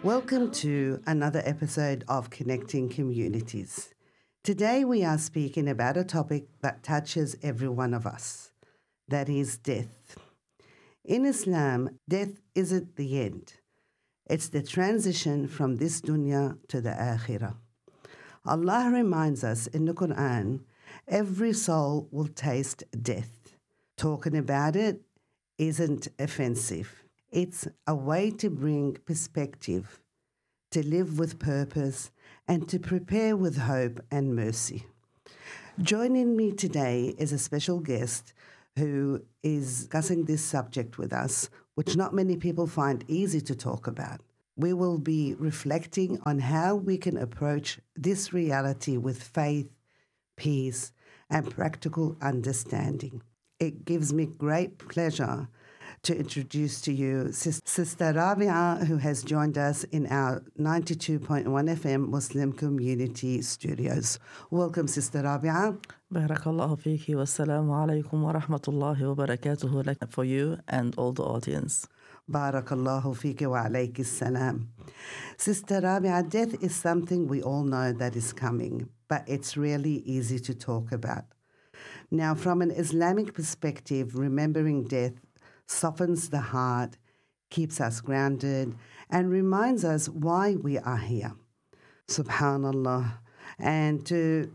Welcome to another episode of Connecting Communities. Today we are speaking about a topic that touches every one of us, that is death. In Islam, death isn't the end. It's the transition from this dunya to the akhirah. Allah reminds us in the Quran, every soul will taste death. Talking about it isn't offensive. It's a way to bring perspective, to live with purpose, and to prepare with hope and mercy. Joining me today is a special guest who is discussing this subject with us, which not many people find easy to talk about. We will be reflecting on how we can approach this reality with faith, peace, and practical understanding. It gives me great pleasure to introduce to you Sister Rabia, who has joined us in our 92.1 FM Muslim Community Studios. Welcome, Sister Rabia. Barakallahu fiki wa assalamu alaikum wa rahmatullahi wa barakatuhu for you and all the audience. Barakallahu fiki wa alayki salam. Sister Rabia, death is something we all know that is coming, but it's really easy to talk about. Now, from an Islamic perspective, remembering death softens the heart, keeps us grounded, and reminds us why we are here. Subhanallah. And to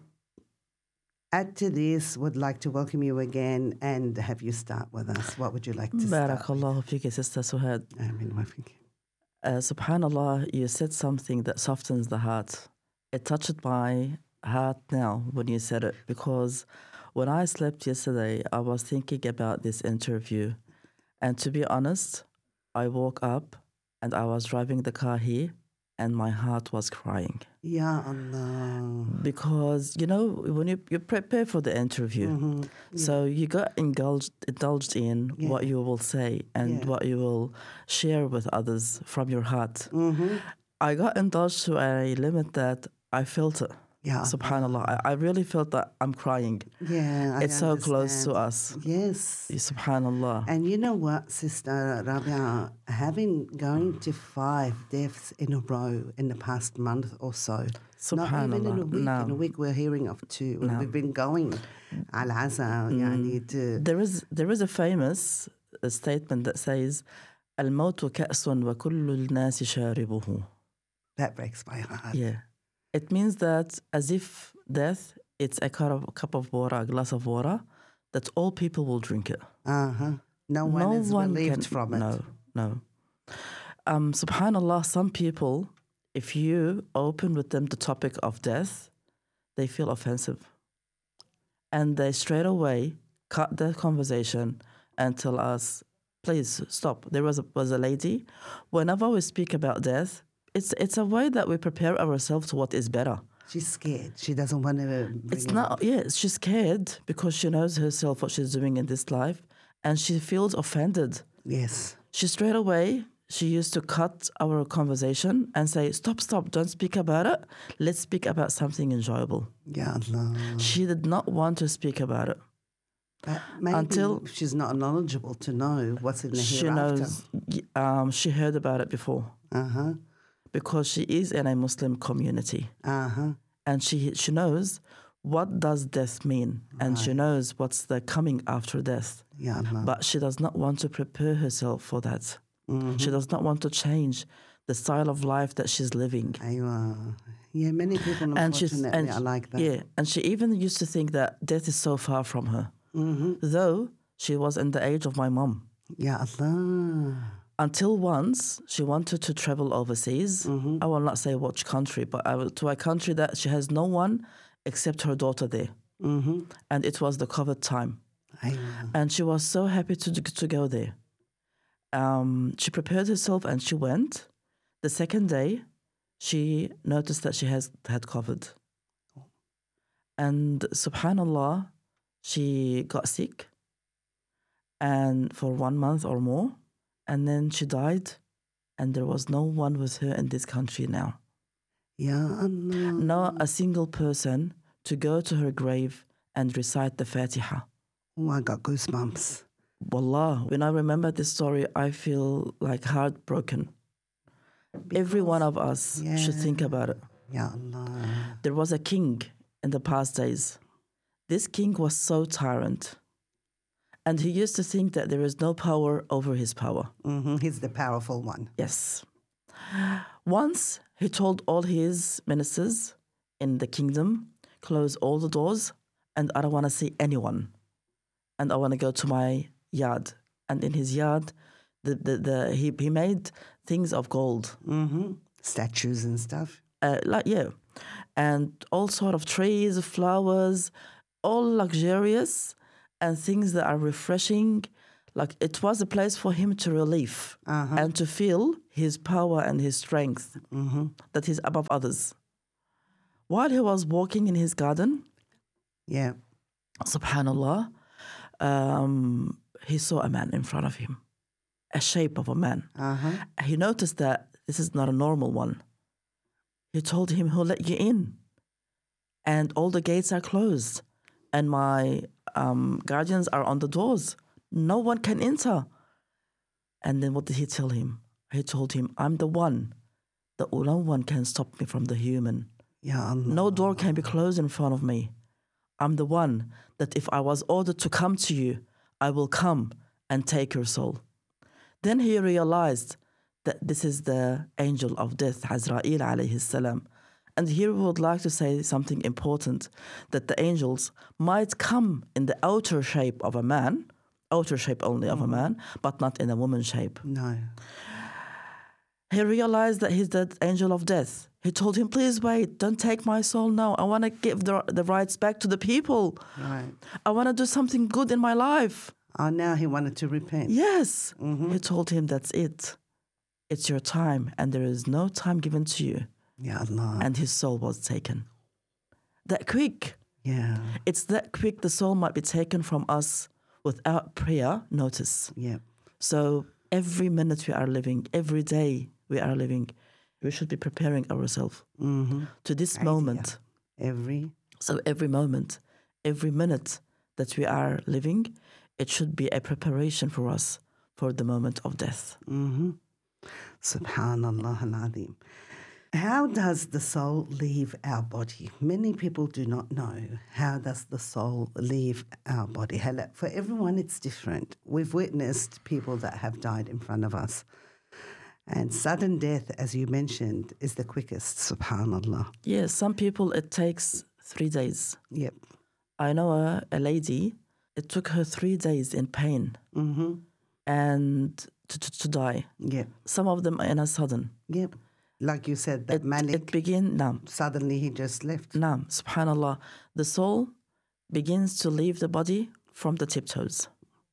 add to this, would like to welcome you again and have you start with us. What would you like to start with? Barakallahu fiki, Sister Suhad. Ameen wa fiki. Subhanallah, you said something that softens the heart. It touched my heart now when you said it, because when I slept yesterday, I was thinking about this interview. And to be honest, I woke up and I was driving the car here and my heart was crying. Ya Allah. Because, when you prepare for the interview, so you got indulged in what you will say and what you will share with others from your heart. I got indulged to a limit that I felt it. Yeah. Subhanallah. I really felt that I'm crying. Yeah, it's so close to us. Yes. Subhanallah. And you know what, Sister Rabia, going to 5 deaths in a row in the past month or so. Subhanallah. Not even in a week. No. In a week we're hearing of 2. No. We've been going al-Asa, to... There is a famous statement that says, الموت كأس وكل الناس شاربه. That breaks my heart. Yeah. It means that as if death, it's a cup of water, a glass of water, that all people will drink it. No one is relieved from it. No. Subhanallah, some people, if you open with them the topic of death, they feel offensive. And they straight away cut the conversation and tell us, please stop. There was a lady, whenever we speak about death, it's a way that we prepare ourselves to what is better. She's scared. She doesn't want to she's scared because she knows herself what she's doing in this life and she feels offended. Yes. She straight away, she used to cut our conversation and say, stop, don't speak about it. Let's speak about something enjoyable. Ya Allah. She did not want to speak about it. Maybe until she's not knowledgeable to know what's in the hereafter. She knows, she heard about it before. Because she is in a Muslim community. And she knows what does death mean. And she knows what's the coming after death. Ya Allah. But she does not want to prepare herself for that. She does not want to change the style of life that she's living. Yeah, many people unfortunately are like that. Yeah, and she even used to think that death is so far from her. Though she was in the age of my mom. Ya Allah. Until once, she wanted to travel overseas. I will not say which country, but to a country that she has no one except her daughter there. And it was the COVID time. And she was so happy to go there. She prepared herself and she went. The second day, she noticed that she had COVID. And subhanallah, she got sick and for 1 month or more. And then she died, and there was no one with her in this country now. Ya Allah. Not a single person to go to her grave and recite the Fatiha. Oh, I got goosebumps. Wallah, when I remember this story, I feel like heartbroken. Every one of us should think about it. Ya Allah. There was a king in the past days. This king was so tyrant. And he used to think that there is no power over his power. He's the powerful one. Yes. Once he told all his ministers in the kingdom, close all the doors, and I don't want to see anyone. And I want to go to my yard. And in his yard, he made things of gold. Statues and stuff. And all sort of trees, flowers, all luxurious and things that are refreshing. Like it was a place for him to relieve and to feel his power and his strength, that he's above others. While he was walking in his garden, subhanallah, he saw a man in front of him, a shape of a man. He noticed that this is not a normal one. He told him, "Who let you in? And all the gates are closed, and my guardians are on the doors. No one can enter." And then what did he tell him? He told him, "I'm the one. No one can stop me from the human. Ya Allah. No door can be closed in front of me. I'm the one that if I was ordered to come to you, I will come and take your soul." Then he realized that this is the angel of death, Azrail alayhi salam. And here we would like to say something important, that the angels might come in the outer shape of a man, outer shape only of a man, but not in a woman shape. No. He realized that he's the angel of death. He told him, "Please wait, don't take my soul now. I want to give the rights back to the people. Right. I want to do something good in my life." Oh, now he wanted to repent. Yes. He told him, "That's it. It's your time, and there is no time given to you." Ya Allah. And his soul was taken. That quick. Yeah. It's that quick the soul might be taken from us without prior notice. Yeah. So every minute we are living, every day we are living, we should be preparing ourselves to this moment. So every moment, every minute that we are living, it should be a preparation for us for the moment of death. Subhanallah al-Azim. How does the soul leave our body? Many people do not know. How does the soul leave our body? For everyone, it's different. We've witnessed people that have died in front of us. And sudden death, as you mentioned, is the quickest, subhanallah. Yes, some people, it takes 3 days. Yep. I know a lady, it took her 3 days in pain and to die. Yep. Some of them in a sudden. Yep. Like you said, that manic. It begin, suddenly he just left. Subhanallah. The soul begins to leave the body from the tiptoes.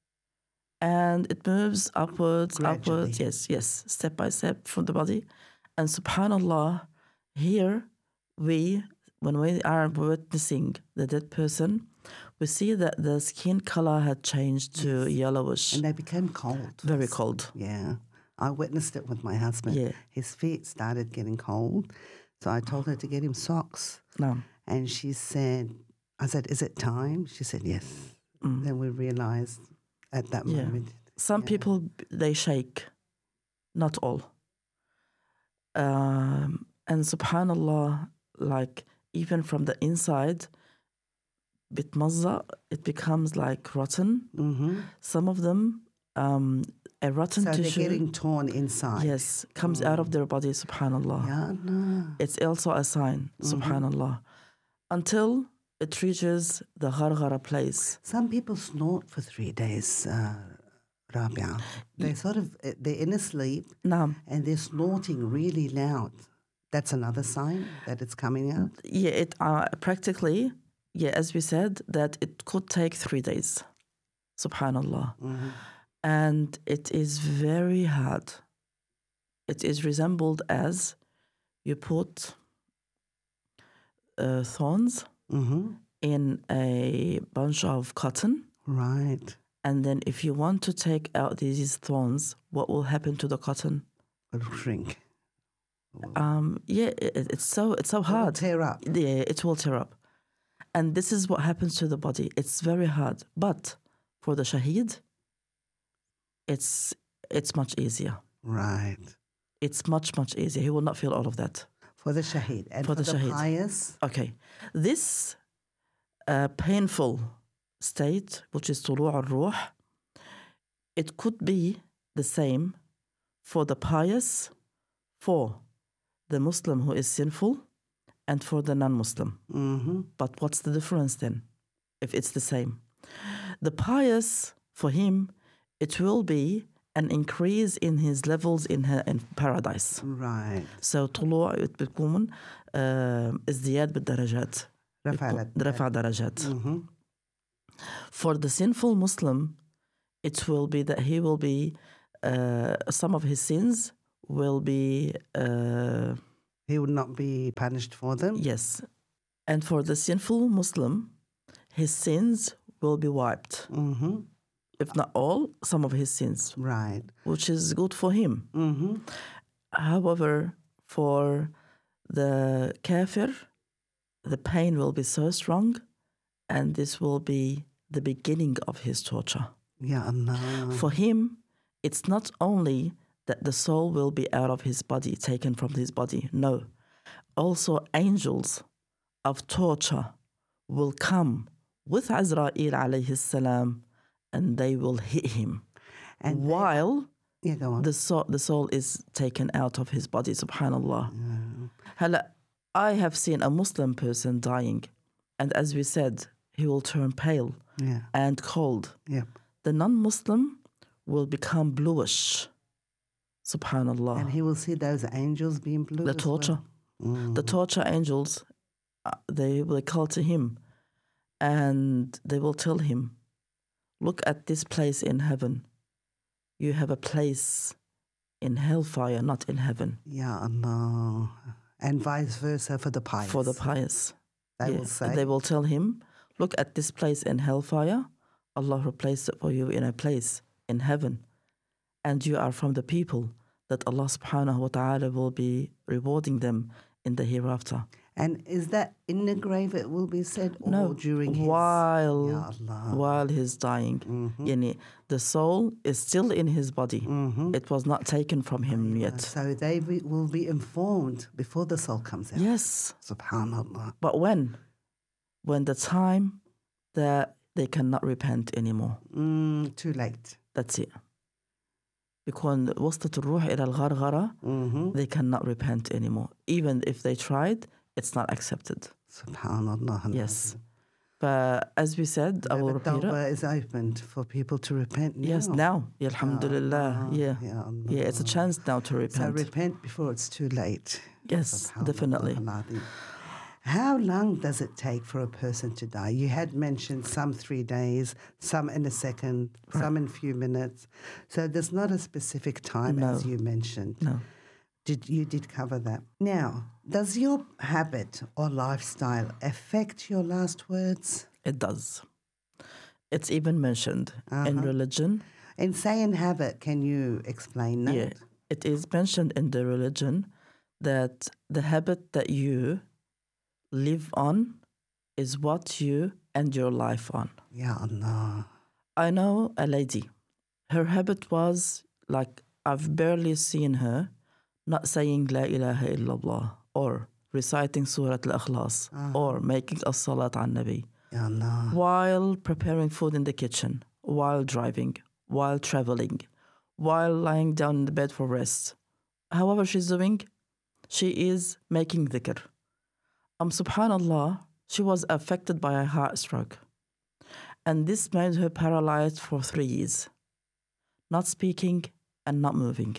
And it moves upwards, Gradually. upwards, yes, step by step from the body. And subhanallah, here when we are witnessing the dead person, we see that the skin color had changed to yellowish. And they became cold. Very cold. Yeah. I witnessed it with my husband. Yeah. His feet started getting cold. So I told her to get him socks. No. And I said, "Is it time?" She said, "Yes." Then we realized at that moment. Some people, they shake. Not all. And subhanallah, like even from the inside, bitmazza, it becomes like rotten. Some of them, a rotten tissue. So they're getting torn inside. Yes, comes out of their body, subhanallah. Ya Allah. It's also a sign, subhanallah. Until it reaches the gharghara place. Some people snort for 3 days, Rabia. They're in a sleep Naam. and they're snorting really loud. That's another sign that it's coming out? Yeah, it practically, as we said, that it could take 3 days, subhanallah. And it is very hard. It is resembled as you put thorns in a bunch of cotton. Right. And then if you want to take out these thorns, what will happen to the cotton? It'll shrink. It's so hard. It'll tear up. Yeah, it will tear up. And this is what happens to the body. It's very hard. But for the shaheed, it's much easier. Right. it's much, much easier. He will not feel all of that. For the shaheed. And For for the the shaheed. pious? Okay. This painful state, which is طلوع الروح, it could be the same for the pious, for the Muslim who is sinful, and for the non-Muslim. Mm-hmm. But what's the difference then, if it's the same? The pious, for him, it will be an increase in his levels in paradise. Right. So طلوع بتكون ازدياد بالدرجات. رفع درجات. Mm-hmm. For the sinful Muslim, it will be that he will be, some of his sins will be... he will not be punished for them? Yes. And for the sinful Muslim, his sins will be wiped. Mm-hmm. If not all, some of his sins. Right. Which is good for him. Mm-hmm. However, for the kafir, the pain will be so strong, and this will be the beginning of his torture. Ya Allah. For him, it's not only that the soul will be out of his body, taken from his body. No. Also, angels of torture will come with Azrael alayhi salam, and they will hit him. And while go on. the soul is taken out of his body, subhanallah. Hala, I have seen a Muslim person dying, and as we said, he will turn pale and cold. Yep. The non-Muslim will become bluish. Subhanallah. And he will see those angels being blue. The torture. Well. The torture angels, they will call to him, and they will tell him, look at this place in heaven. You have a place in hellfire, not in heaven. Ya Allah. And vice versa for the pious. For the pious. They will say. They will tell him, look at this place in hellfire. Allah replaced it for you in a place in heaven. And you are from the people that Allah subhanahu wa ta'ala will be rewarding them in the hereafter. And is that in the grave it will be said, or during his... While he's dying. Mm-hmm. Yani, the soul is still in his body. Mm-hmm. It was not taken from him yet. So they will be informed before the soul comes out. Yes. Subhanallah. But when? When the time that they cannot repent anymore. Too late. That's it. Because وصلت الروح إلى الغرغرة, they cannot repent anymore. Even if they tried, it's not accepted. Subhanallah. Yes. But as we said, I will repeat it. Tawbah is opened for people to repent now. Yes, now. Ya alhamdulillah. Yeah. Yeah, it's a chance now to repent. So repent before it's too late. Yes, definitely. How long does it take for a person to die? You had mentioned some 3 days, some in a second, some in a few minutes. So there's not a specific time, as you mentioned. No. You did cover that. Now, does your habit or lifestyle affect your last words? It does. It's even mentioned in religion. In saying habit, can you explain that? Yeah, it is mentioned in the religion that the habit that you live on is what you end your life on. Ya Allah. I know a lady. Her habit was like, I've barely seen her not saying La ilaha illallah or reciting Surah Al-Ikhlas or making as-salat al Nabi. Ya Allah. While preparing food in the kitchen, while driving, while traveling, while lying down in the bed for rest. However she's doing, she is making dhikr. Subhanallah, she was affected by a heart stroke. And this made her paralyzed for 3 years. Not speaking and not moving.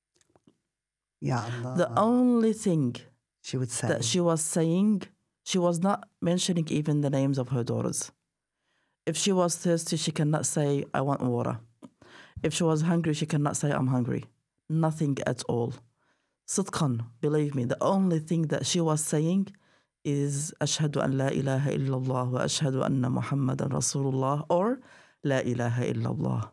Ya Allah. The only thing she would say that she was saying, she was not mentioning even the names of her daughters. If she was thirsty, she cannot say, I want water. If she was hungry, she cannot say, I'm hungry. Nothing at all. Sidqan, believe me, the only thing that she was saying is Ashhadu an la ilaha illallah wa ashhadu anna Muhammadan Rasulullah or La ilaha illallah.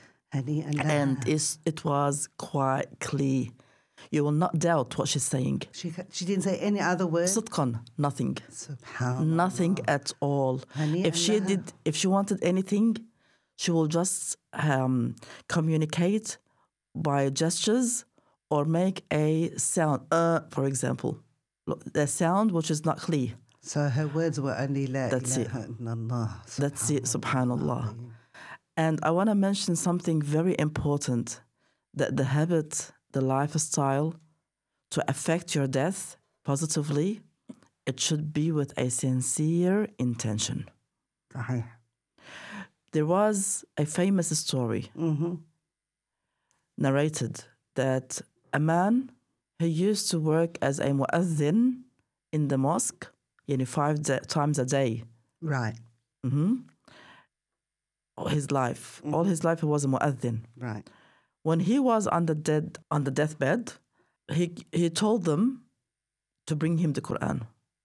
And it was quite clear. You will not doubt what she's saying. She didn't say any other word? Sidqan, nothing. Subhanallah. Nothing at all. If she wanted anything, she will just communicate by gestures or make a sound, for example, the sound which is not clear. So her words were only La That's it. ilaha illallah. That's it, subhanallah. Azim. And I want to mention something very important, that the habit, the lifestyle, to affect your death positively, it should be with a sincere intention. Sahih. There was a famous story narrated that a man who used to work as a mu'adhin in the mosque, 5 times a day, Right, all his life he was a mu'adhin. right. When he was on the deathbed, he told them to bring him the Quran.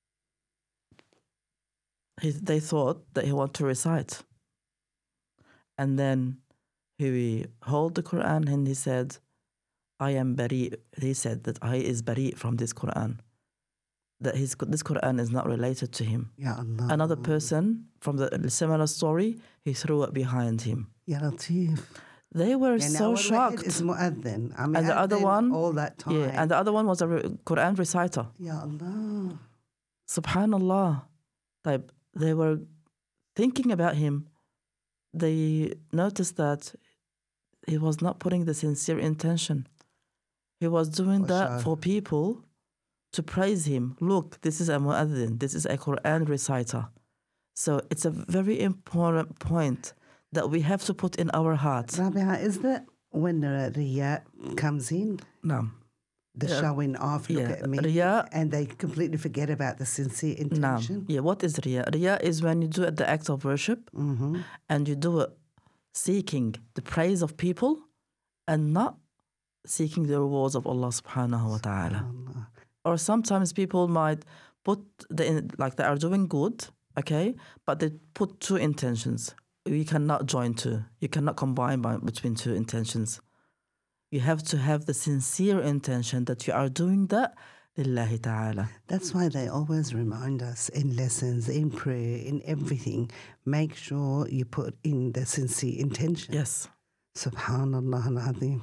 They thought that he wanted to recite. And then he held the Quran and he said, I am bari. He said that I is bari from this Quran. That this Quran is not related to him. Ya Allah. Another person from the similar story, he threw it behind him. Ya Latif. They were Yeah, so now shocked. It's mu'adhin. I mean, And the other one, all that time. yeah, and the other one was a Quran reciter. Ya Allah. Subhanallah. They were thinking about him. They noticed that he was not putting the sincere intention. He was doing For that sure. for people to praise him. Look, this is a mu'adhin. This is a Quran reciter. So it's a very important point that we have to put in our hearts. Rabia, is that when the riya comes in, Naam. the showing off, look Yeah, at me, riya- and they completely forget about the sincere intention? Naam. Yeah, what is riya? Riya is when you do the act of worship and you do it seeking the praise of people and not seeking the rewards of Allah subhanahu wa ta'ala. Allah. Or sometimes people might put they are doing good, okay, but they put two intentions. You cannot join two. You cannot combine between two intentions. You have to have the sincere intention that you are doing that lillahi ta'ala. That's why they always remind us in lessons, in prayer, in everything. Make sure you put in the sincere intention. Yes. Subhanallah al-Azim.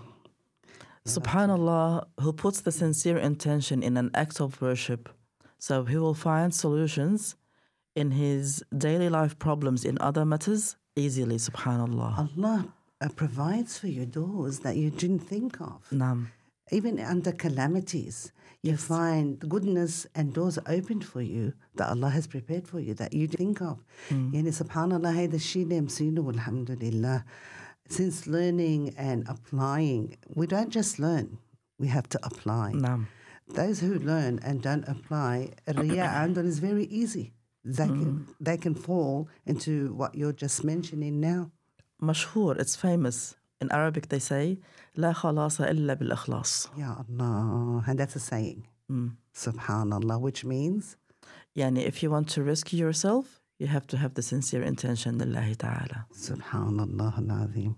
Subhanallah, who puts the sincere intention in an act of worship, so he will find solutions in his daily life problems in other matters easily, subhanallah. Allah provides for you doors that you didn't think of. Naam. Even under calamities, you find goodness and doors opened for you that Allah has prepared for you that you didn't think of. Yani subhanallah, هيدا الشيء اللي مسينه alhamdulillah. Since learning and applying, we don't just learn, we have to apply. Naam. Those who learn and don't apply, riya عندهم is very easy. They can fall into what you're just mentioning now. Mashhur, it's famous. In Arabic they say, لا خلاص إلا بالإخلاص. Ya Allah. And that's a saying. Subhanallah, which means? Yani if you want to rescue yourself, you have to have the sincere intention, lillahi ta'ala. Subhanallah al-Azim.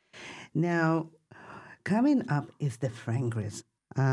Now, coming up is the fragrance.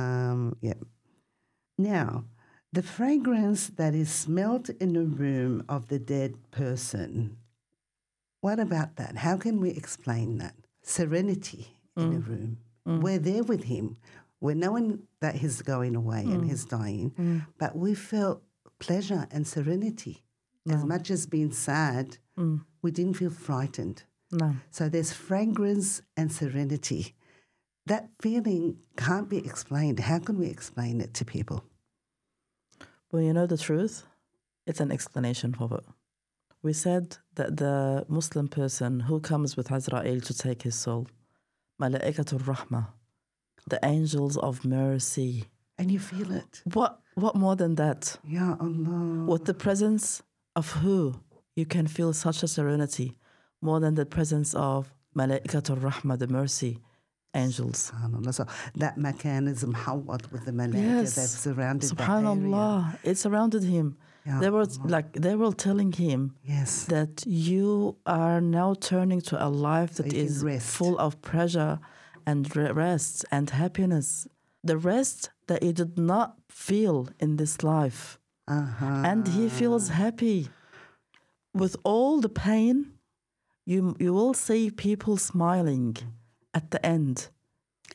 Now, the fragrance that is smelt in the room of the dead person. What about that? How can we explain that? Serenity in the room. We're there with him. We're knowing that he's going away and he's dying, but we felt pleasure and serenity. As much as being sad, we didn't feel frightened. No. So there's fragrance and serenity. That feeling can't be explained. How can we explain it to people? Well, you know the truth? It's an explanation of it. We said that the Muslim person who comes with Azrael to take his soul, Malaikatul Rahmah, the angels of mercy. And you feel it. What more than that? Ya Allah. With the presence of who you can feel such a serenity more than the presence of Malaikatul Rahmah, the mercy angels. SubhanAllah. So that makan is muhawwat with the malaika Yes. that surrounded that area. Subhanallah, it surrounded him. Ya They were Allah. they were telling him Yes. that you are now turning to a life that you can is rest. full of pleasure and rest and happiness. The rest that you did not feel in this life. And he feels happy. With all the pain, you will see people smiling at the end.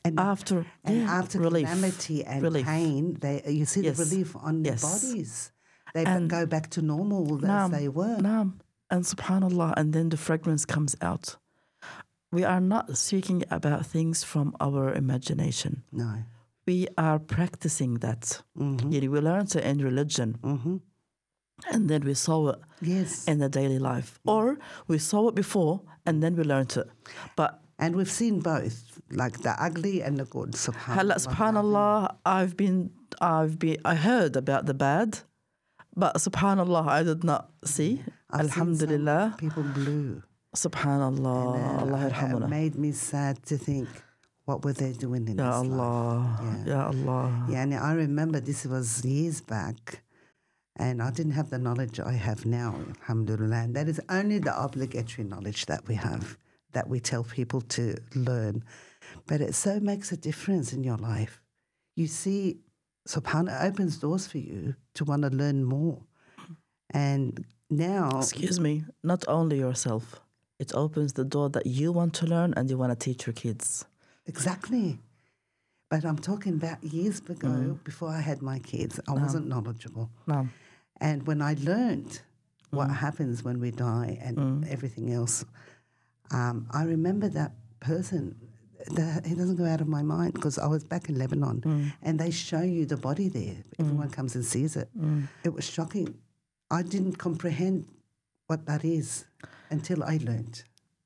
And after relief. calamity and Relief. pain, you see Yes. the relief on their Yes. bodies. They And- go back to normal as they were. Naam. And subhanAllah, and then the fragrance comes out. We are not speaking about things from our imagination. No. We are practicing that. We learned it in religion. And then we saw it Yes. in the daily life. Or we saw it before and then we learned it. But And we've seen both, like the ugly and the good. subhanallah, I heard about the bad, but subhanallah, I did not see. I've seen Alhamdulillah. some people blue. Subhanallah. Allah It yarhamuna. made me sad to think, what were they doing in Ya this life? Allah. Ya Allah. Yeah, and I remember this was years back, and I didn't have the knowledge I have now, alhamdulillah. And that is only the obligatory knowledge that we have, that we tell people to learn. But it so makes a difference in your life. You see, subhanAllah opens doors for you to want to learn more. And now... Excuse me, not only yourself. It opens the door that you want to learn and you want to teach your kids. Exactly. But I'm talking about years ago, before I had my kids. I wasn't knowledgeable. No. And when I learned what happens when we die and everything else, I remember that person. It doesn't go out of my mind because I was back in Lebanon and they show you the body there. Everyone comes and sees it. It was shocking. I didn't comprehend what that is until I learned.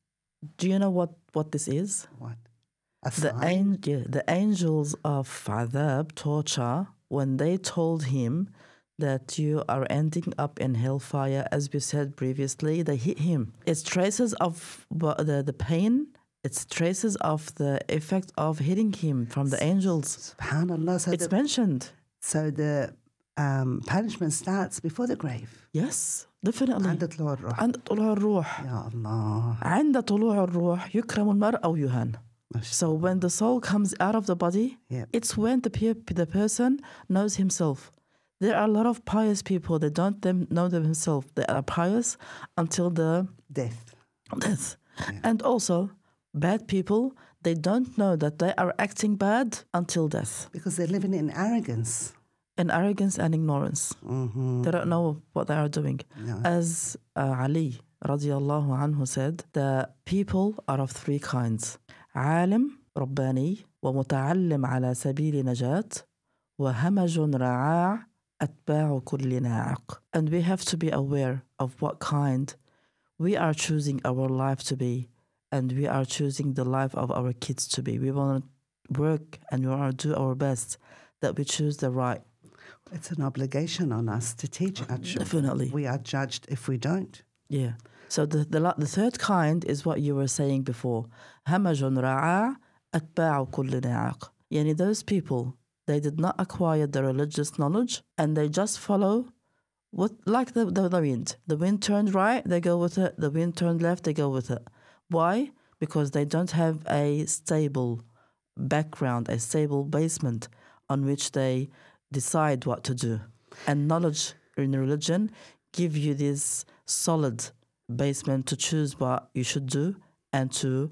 Do you know what this is? What? A The sign? the angels of adhab, torture, when they told him that you are ending up in hellfire, as we said previously, they hit him. It's traces of the pain. It's traces of the effect of hitting him from the angels. SubhanAllah. It's mentioned. So the punishment starts before the grave. Yes, definitely. عند طلوع الروح. عند طلوع الروح. يا الله. عند طلوع الروح يكرم المرء أو يهان. So when the soul comes out of the body, it's when the person knows himself. There are a lot of pious people that don't know themselves. They are pious until the Death. death. And also, bad people, they don't know that they are acting bad until death. Because they're living in arrogance. In arrogance and ignorance. They don't know what they are doing. No. As Ali radiallahu anhu said, the people are of three kinds. عالم رباني ومتعلم على سبيل نجاة وهمج رعاع أتباع كل ناعق. And we have to be aware of what kind we are choosing our life to be, and we are choosing the life of our kids to be. We want to work and we want to do our best that we choose the right. It's an obligation on us to teach our children. Definitely. We are judged if we don't. Yeah. So the third kind is what you were saying before. همج رعاع أتباع كل ناعق. Yani those people, they did not acquire the religious knowledge and they just follow what, like the wind. The wind turned right, they go with it. The wind turned left, they go with it. Why? Because they don't have a stable background, a stable basement on which they decide what to do. And knowledge in religion give you this solid basement to choose what you should do and to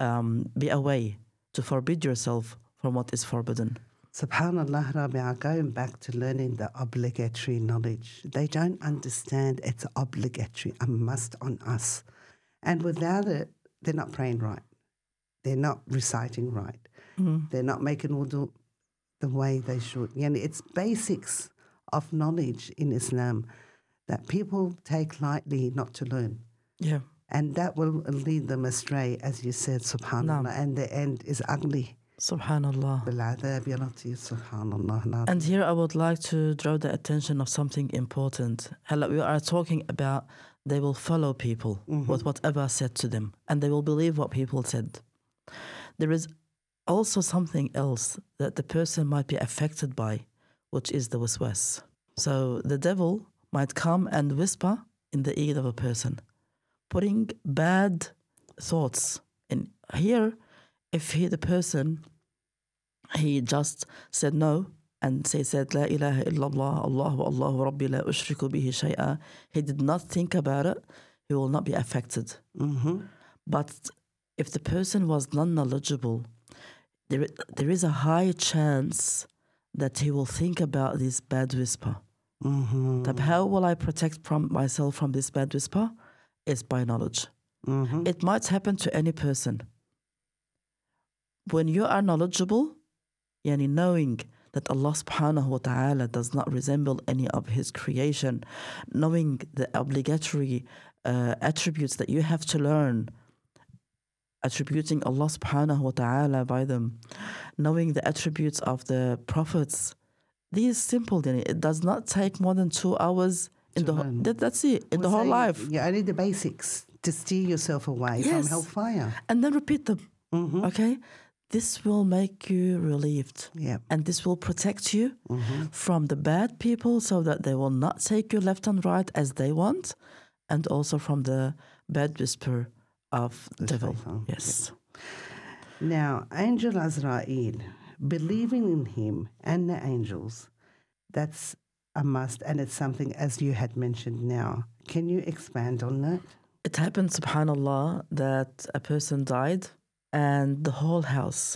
be away, to forbid yourself from what is forbidden. SubhanAllah, Rabia, going back to learning the obligatory knowledge. They don't understand it's obligatory, a must on us. And without it, they're not praying right. They're not reciting right. They're not making wudu the way they should. It's basics of knowledge in Islam that people take lightly not to learn. Yeah. And that will lead them astray, as you said, subhanAllah, and the end is ugly. Subhanallah. بالعذاب يا لطيف سبحان الله. And here I would like to draw the attention of something important. We are talking about they will follow people with whatever said to them, and they will believe what people said. There is also something else that the person might be affected by, which is the waswas. So the devil might come and whisper in the ear of a person, putting bad thoughts in. Here, if the person, he just said no and said La ilaha illallah, Allahu Allahu Rabbi la ushriku bihi shay'a, he did not think about it, he will not be affected. But if the person was non-knowledgeable, there is a high chance that he will think about this bad whisper. Mm-hmm. How will I protect myself from this bad whisper? It's by knowledge. Mm-hmm. It might happen to any person. When you are knowledgeable, yani knowing that Allah subhanahu wa ta'ala does not resemble any of his creation, knowing the obligatory attributes that you have to learn, attributing Allah subhanahu wa ta'ala by them, knowing the attributes of the prophets. These simple, it does not take more than 2 hours in that's it, in the whole life. Yeah, only the basics to steer yourself away from hellfire. And then repeat them. Mm-hmm. Okay? This will make you relieved. Yeah. And this will protect you from the bad people so that they will not take you left and right as they want, and also from the bad whisper of the devil. Yes. Yeah. Now, Angel Azrael, believing in him and the angels, that's a must, and it's something, as you had mentioned now. Can you expand on that? It happened, subhanAllah, that a person died and the whole house,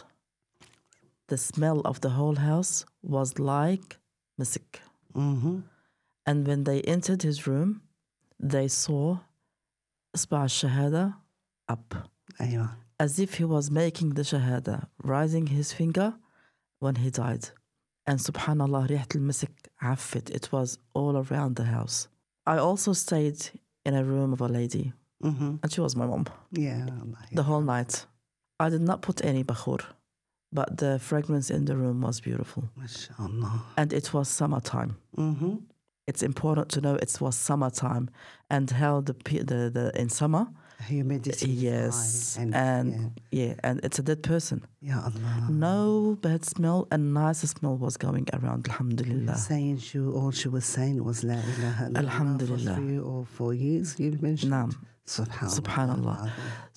the smell of the whole house was like misk. Mm-hmm. And when they entered his room, they saw Isba' al-Shahada up. Aywa. As if he was making the Shahada, rising his finger when he died. And subhanAllah, Rihat al-Misk affit. It was all around the house. I also stayed in a room of a lady, and she was my mom. Yeah. The whole night. I did not put any bakhur, but the fragrance in the room was beautiful. MashaAllah. And it was summertime. Mm-hmm. It's important to know it was summertime and how the in summer. Humidity. Yes. And and it's a dead person. Ya Allah. No bad smell and nice smell was going around, alhamdulillah. Saying all she was saying was La ilaha illallah. Alhamdulillah. For 3 or 4 years, you mentioned. Naam. Subhanallah.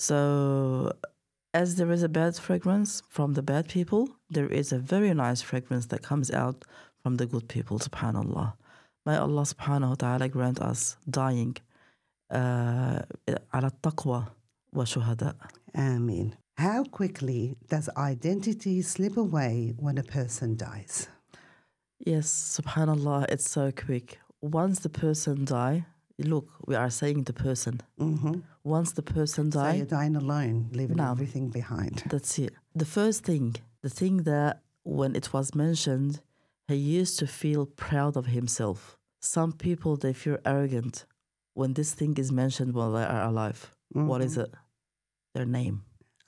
So, as there is a bad fragrance from the bad people, there is a very nice fragrance that comes out from the good people, subhanallah. May Allah subhanahu wa ta'ala grant us dying على التقوى وشهداء. Ameen. How quickly does identity slip away when a person dies? Yes, subhanallah, it's so quick. Once the person die, look, we are saying the person. Mm-hmm. Once the person die, so you're dying alone, leaving everything behind. That's it. The first thing, the thing that when it was mentioned, he used to feel proud of himself. Some people, they feel arrogant when this thing is mentioned while they are alive. What is it? Their name.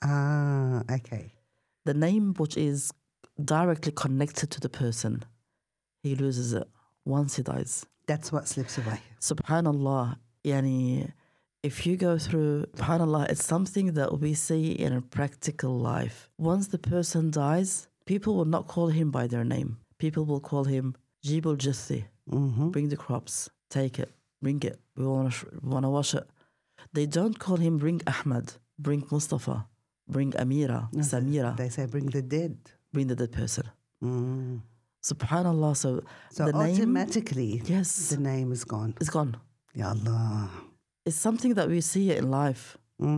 Ah, okay. The name which is directly connected to the person, he loses it once he dies. That's what slips away. Subhanallah, yani, if you go through, subhanallah, it's something that we see in a practical life. Once the person dies, people will not call him by their name. People will call him Jibul Jathi. Bring the crops, take it, bring it. We want to wash it. They don't call him bring Ahmad, bring Mustafa, bring Amira, Samira. They say bring the dead. Bring the dead person. Subhanallah. So the automatically, name, yes, the name is gone. It's gone. Ya Allah. It's something that we see in life.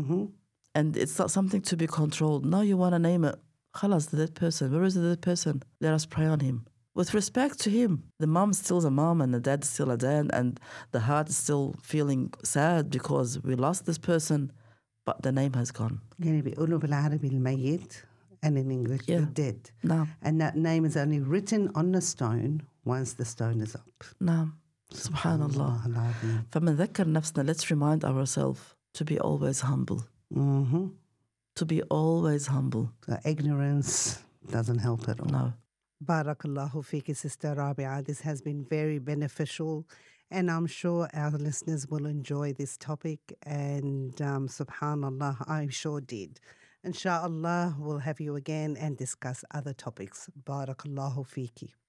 And it's not something to be controlled. Now you want to name it. Khalas, the dead person. Where is the dead person? Let us pray on him. With respect to him, the mom is still a mom and the dad is still a dad, and the heart is still feeling sad because we lost this person, but the name has gone. يعني بيقولوا بالعربي الميت, and in English the dead. No. And that name is only written on the stone once the stone is up. No. Subhanallah. فمن ذكر نفسنا, let's remind ourselves to be always humble. To be always humble. So ignorance doesn't help at all. No. Barakallahu fiki, Sister Rabia. This has been very beneficial, and I'm sure our listeners will enjoy this topic. And subhanallah, I sure did. Inshallah, we'll have you again and discuss other topics. Barakallahu fiki.